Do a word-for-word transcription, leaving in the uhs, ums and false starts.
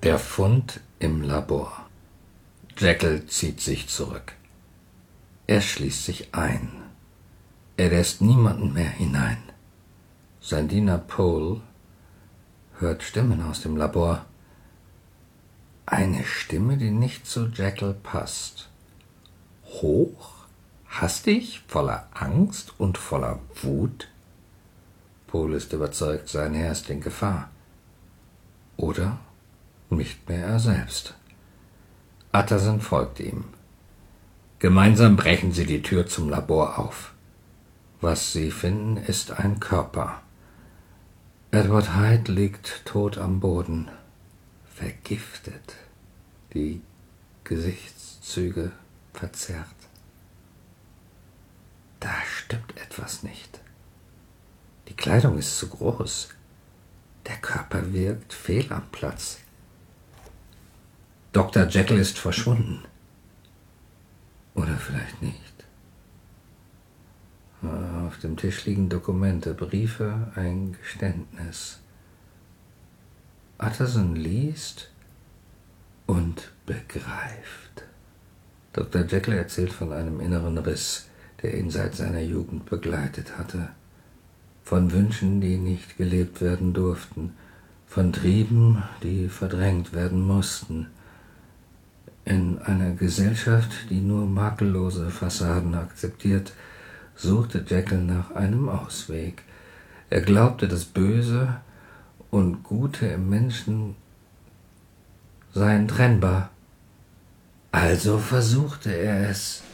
Der Fund im Labor. Jekyll zieht sich zurück. Er schließt sich ein. Er lässt niemanden mehr hinein. Sein Diener Pohl hört Stimmen aus dem Labor. Eine Stimme, die nicht zu Jekyll passt. Hoch, hastig, voller Angst und voller Wut. Pohl ist überzeugt, sein Herr ist in Gefahr. Oder nicht mehr er selbst. Utterson folgt ihm. Gemeinsam brechen sie die Tür zum Labor auf. Was sie finden, ist ein Körper. Edward Hyde liegt tot am Boden, vergiftet, die Gesichtszüge verzerrt. Da stimmt etwas nicht. Die Kleidung ist zu groß. Der Körper wirkt fehl am Platz. Doktor Jekyll ist verschwunden. Oder vielleicht nicht. Auf dem Tisch liegen Dokumente, Briefe, ein Geständnis. Utterson liest und begreift. Doktor Jekyll erzählt von einem inneren Riss, der ihn seit seiner Jugend begleitet hatte. Von Wünschen, die nicht gelebt werden durften. Von Trieben, die verdrängt werden mussten. In einer Gesellschaft, die nur makellose Fassaden akzeptiert, suchte Jekyll nach einem Ausweg. Er glaubte, das Böse und Gute im Menschen seien trennbar. Also versuchte er es.